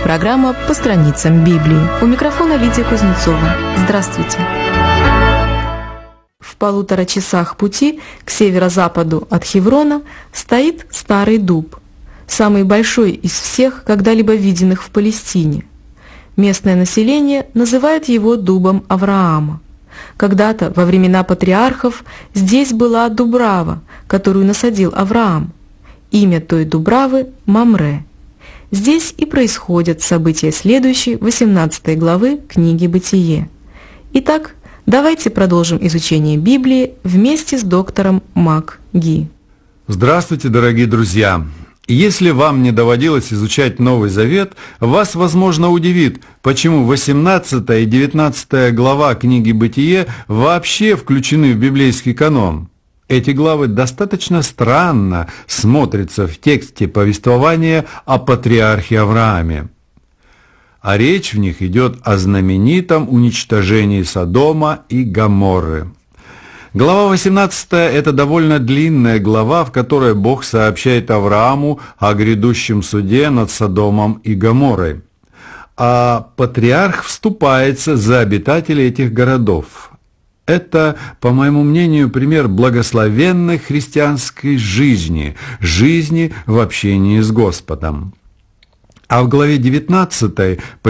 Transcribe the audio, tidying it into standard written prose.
Программа «По страницам Библии». У микрофона Лидия Кузнецова. Здравствуйте. В 1,5 часах пути к северо-западу от Хеврона стоит старый дуб, самый большой из всех, когда-либо виденных в Палестине. Местное население называет его дубом Авраама. Когда-то, во времена патриархов, здесь была дубрава, которую насадил Авраам. Имя той дубравы – Мамре. Здесь и происходят события следующей, 18 главы книги «Бытие». Итак, давайте продолжим изучение Библии вместе с доктором МакГи. Здравствуйте, дорогие друзья! Если вам не доводилось изучать Новый Завет, вас, возможно, удивит, почему 18 и 19 глава книги «Бытие» вообще включены в библейский канон. Эти главы достаточно странно смотрятся в тексте повествования о патриархе Аврааме. А речь в них идет о знаменитом уничтожении Содома и Гоморры. Глава 18 – это довольно длинная глава, в которой Бог сообщает Аврааму о грядущем суде над Содомом и Гоморрой. А патриарх вступается за обитателей этих городов. Это, по моему мнению, пример благословенной христианской жизни в общении с Господом. А в главе 19